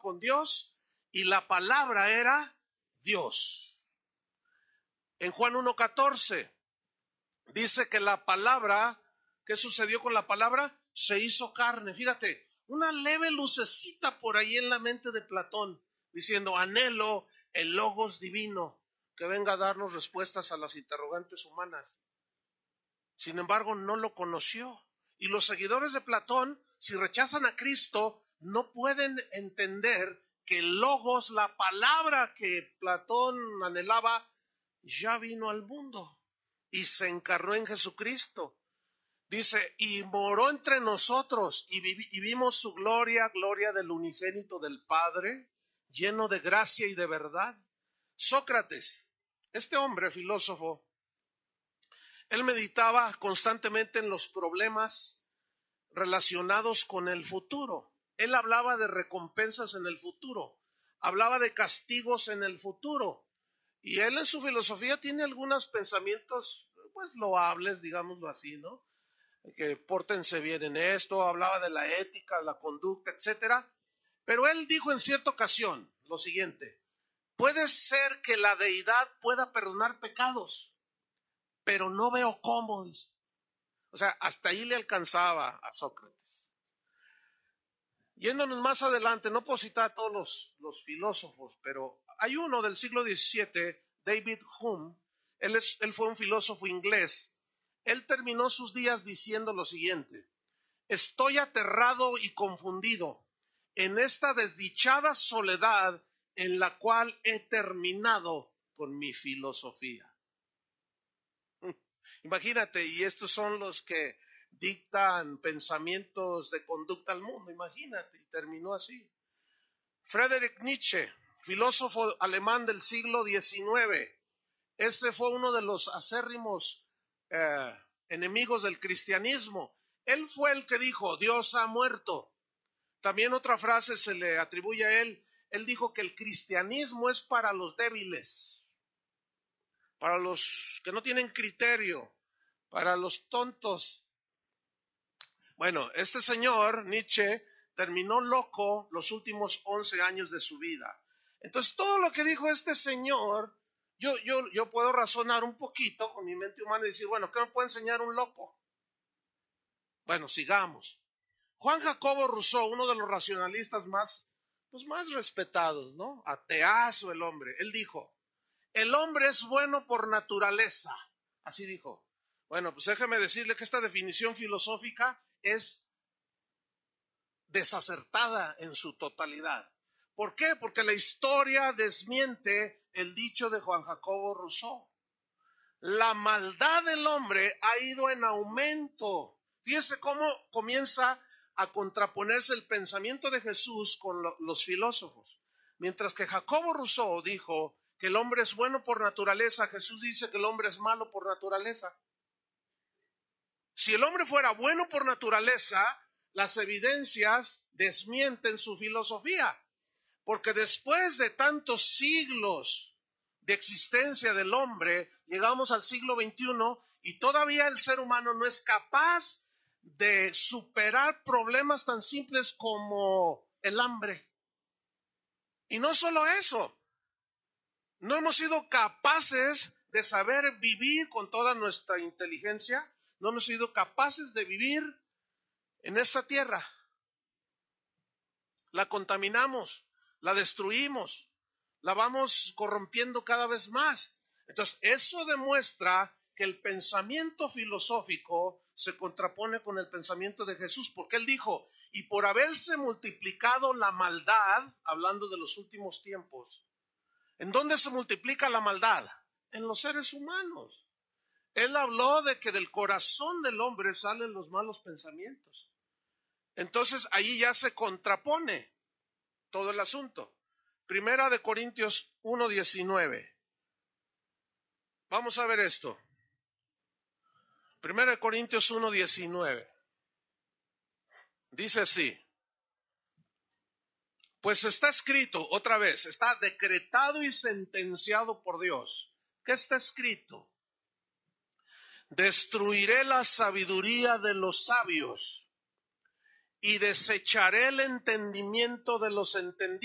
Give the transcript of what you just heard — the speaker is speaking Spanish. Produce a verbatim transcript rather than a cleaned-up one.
con Dios y la palabra era Dios. En Juan uno catorce dice que la palabra, ¿qué sucedió con la palabra? Se hizo carne. Fíjate, una leve lucecita por ahí en la mente de Platón, diciendo, anhelo el logos divino que venga a darnos respuestas a las interrogantes humanas. Sin embargo, no lo conoció. Y los seguidores de Platón, si rechazan a Cristo, no pueden entender que el logos, la palabra que Platón anhelaba, ya vino al mundo y se encarnó en Jesucristo. Dice, y moró entre nosotros y, vivi- y vimos su gloria, gloria del unigénito del Padre, lleno de gracia y de verdad. Sócrates, este hombre filósofo, él meditaba constantemente en los problemas relacionados con el futuro. Él hablaba de recompensas en el futuro, hablaba de castigos en el futuro. Y él en su filosofía tiene algunos pensamientos, pues loables, digámoslo así, ¿no? Que pórtense bien en esto, hablaba de la ética, la conducta, etcétera. Pero él dijo en cierta ocasión lo siguiente: puede ser que la deidad pueda perdonar pecados, pero no veo cómo. O sea, hasta ahí le alcanzaba a Sócrates. Yéndonos más adelante, no puedo citar a todos los, los filósofos, pero hay uno del siglo diecisiete, David Hume. Él, es, él fue un filósofo inglés. Él terminó sus días diciendo lo siguiente: estoy aterrado y confundido en esta desdichada soledad en la cual he terminado con mi filosofía. Imagínate, y estos son los que dictan pensamientos de conducta al mundo, imagínate, y terminó así. Friedrich Nietzsche, filósofo alemán del siglo diecinueve, ese fue uno de los acérrimos eh, enemigos del cristianismo. Él fue el que dijo, Dios ha muerto. También otra frase se le atribuye a él, él dijo que el cristianismo es para los débiles, para los que no tienen criterio, para los tontos. Bueno, este señor, Nietzsche, terminó loco los últimos once años de su vida. Entonces, todo lo que dijo este señor, yo, yo, yo puedo razonar un poquito con mi mente humana y decir, bueno, ¿qué me puede enseñar un loco? Bueno, sigamos. Juan Jacobo Rousseau, uno de los racionalistas más, pues más respetados, ¿no? Ateazo el hombre. Él dijo, el hombre es bueno por naturaleza. Así dijo. Bueno, pues déjeme decirle que esta definición filosófica es desacertada en su totalidad. ¿Por qué? Porque la historia desmiente el dicho de Juan Jacobo Rousseau. La maldad del hombre ha ido en aumento. Fíjese cómo comienza a contraponerse el pensamiento de Jesús con lo, los filósofos. Mientras que Jacobo Rousseau dijo que el hombre es bueno por naturaleza, Jesús dice que el hombre es malo por naturaleza. Si el hombre fuera bueno por naturaleza, las evidencias desmienten su filosofía, porque después de tantos siglos de existencia del hombre, llegamos al siglo veintiuno y todavía el ser humano no es capaz de superar problemas tan simples como el hambre. Y no solo eso, no hemos sido capaces de saber vivir con toda nuestra inteligencia, no hemos sido capaces de vivir en esta tierra. La contaminamos, la destruimos, la vamos corrompiendo cada vez más. Entonces, eso demuestra que el pensamiento filosófico se contrapone con el pensamiento de Jesús, porque él dijo, y por haberse multiplicado la maldad, hablando de los últimos tiempos, ¿en dónde se multiplica la maldad? En los seres humanos. Él habló de que del corazón del hombre salen los malos pensamientos. Entonces ahí ya se contrapone todo el asunto. Primera de Corintios uno diecinueve. Vamos a ver esto. Primera de Corintios uno diecinueve. Dice así. Pues está escrito, otra vez, está decretado y sentenciado por Dios. ¿Qué está escrito? Destruiré la sabiduría de los sabios y desecharé el entendimiento de los entendidos.